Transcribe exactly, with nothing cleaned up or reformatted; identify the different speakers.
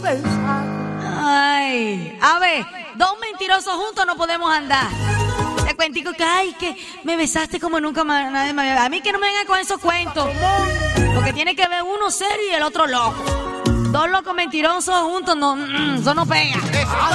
Speaker 1: Ay, a ver, dos mentirosos juntos no podemos andar. Te cuentico que, ay, que me besaste como nunca más, nadie me había... A mí que no me vengan con esos cuentos. Porque tiene que ver uno serio y el otro loco. Dos locos mentirosos juntos, no, eso no pega.